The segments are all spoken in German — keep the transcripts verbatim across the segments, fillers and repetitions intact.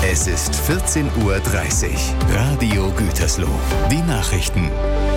Es ist vierzehn Uhr dreißig. Radio Gütersloh. Die Nachrichten.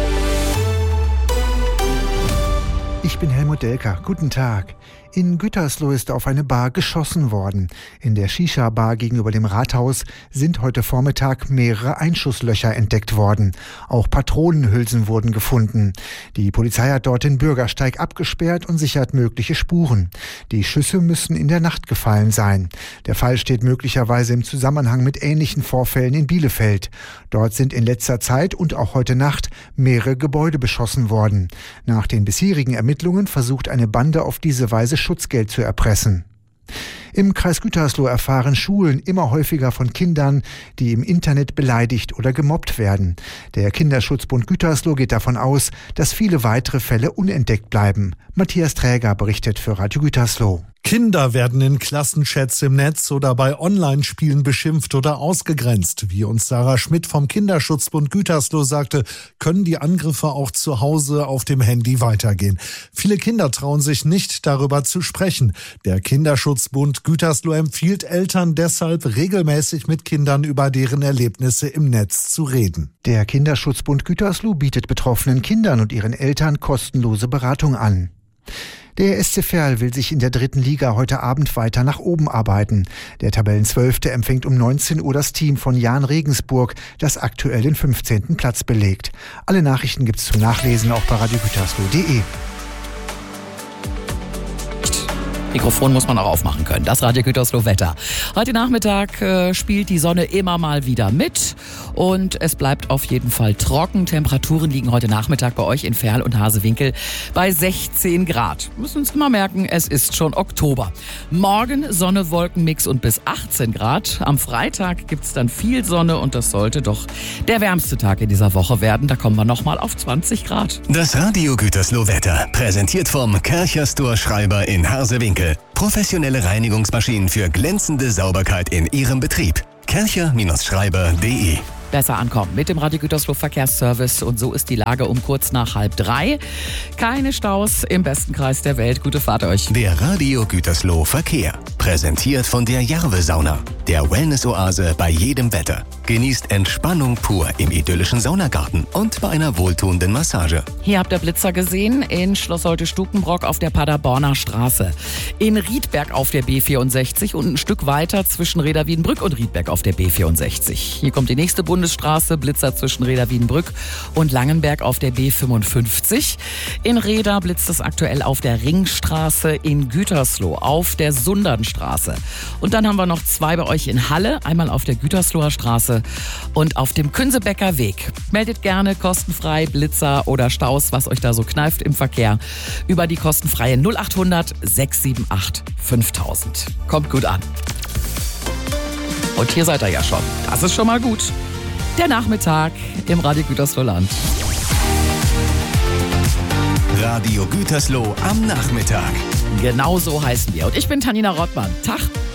Ich bin Helmut Delker. Guten Tag. In Gütersloh ist auf eine Bar geschossen worden. In der Shisha-Bar gegenüber dem Rathaus sind heute Vormittag mehrere Einschusslöcher entdeckt worden. Auch Patronenhülsen wurden gefunden. Die Polizei hat dort den Bürgersteig abgesperrt und sichert mögliche Spuren. Die Schüsse müssen in der Nacht gefallen sein. Der Fall steht möglicherweise im Zusammenhang mit ähnlichen Vorfällen in Bielefeld. Dort sind in letzter Zeit und auch heute Nacht mehrere Gebäude beschossen worden. Nach den bisherigen Ermittlungen versucht eine Bande auf diese Weise Schutzgeld zu erpressen. Im Kreis Gütersloh erfahren Schulen immer häufiger von Kindern, die im Internet beleidigt oder gemobbt werden. Der Kinderschutzbund Gütersloh geht davon aus, dass viele weitere Fälle unentdeckt bleiben. Matthias Träger berichtet für Radio Gütersloh. Kinder werden in Klassenchats im Netz oder bei Online-Spielen beschimpft oder ausgegrenzt. Wie uns Sarah Schmidt vom Kinderschutzbund Gütersloh sagte, können die Angriffe auch zu Hause auf dem Handy weitergehen. Viele Kinder trauen sich nicht, darüber zu sprechen. Der Kinderschutzbund Gütersloh empfiehlt Eltern deshalb, regelmäßig mit Kindern über deren Erlebnisse im Netz zu reden. Der Kinderschutzbund Gütersloh bietet betroffenen Kindern und ihren Eltern kostenlose Beratung an. Der S C Verl will sich in der dritten Liga heute Abend weiter nach oben arbeiten. Der Tabellenzwölfte empfängt um neunzehn Uhr das Team von Jahn Regensburg, das aktuell den fünfzehnten Platz belegt. Alle Nachrichten gibt's zum Nachlesen auch bei radio gütersloh punkt de. Mikrofon muss man auch aufmachen können. Das Radio Gütersloh Wetter. Heute Nachmittag äh, spielt die Sonne immer mal wieder mit und es bleibt auf jeden Fall trocken. Temperaturen liegen heute Nachmittag bei euch in Verl und Hasewinkel bei sechzehn Grad. Wir müssen uns immer merken, es ist schon Oktober. Morgen Sonne, Wolkenmix und bis achtzehn Grad. Am Freitag gibt's dann viel Sonne und das sollte doch der wärmste Tag in dieser Woche werden. Da kommen wir nochmal auf zwanzig Grad. Das Radio Gütersloh Wetter, präsentiert vom Kercherstor Schreiber in Hasewinkel. Professionelle Reinigungsmaschinen für glänzende Sauberkeit in Ihrem Betrieb. kercher Schreiber punkt de. Besser ankommen mit dem Radio Gütersloh Verkehrsservice und so ist die Lage um kurz nach halb drei. Keine Staus im besten Kreis der Welt. Gute Fahrt euch. Der Radio Gütersloh Verkehr, präsentiert von der Jarve Sauna, der Wellness-Oase bei jedem Wetter. Genießt Entspannung pur im idyllischen Saunagarten und bei einer wohltuenden Massage. Hier habt ihr Blitzer gesehen in Schloss Solte-Stukenbrock auf der Paderborner Straße, in Riedberg auf der B vierundsechzig und ein Stück weiter zwischen Reda-Wiedenbrück und Riedberg auf der B vierundsechzig. Hier kommt die nächste Bundesstraße, Blitzer zwischen Reda-Wiedenbrück und Langenberg auf der B fünfundfünfzig. In Reda blitzt es aktuell auf der Ringstraße, in Gütersloh auf der Sundernstraße. Und dann haben wir noch zwei bei euch in Halle, einmal auf der Gütersloher Straße und auf dem Künsebecker Weg. Meldet gerne kostenfrei Blitzer oder Staus, was euch da so kneift im Verkehr, über die kostenfreie null achthundert sechs sieben acht fünftausend. Kommt gut an. Und hier seid ihr ja schon. Das ist schon mal gut. Der Nachmittag im Radio Gütersloh Land. Radio Gütersloh am Nachmittag. Genau so heißen wir. Und ich bin Tanina Rottmann. Tag.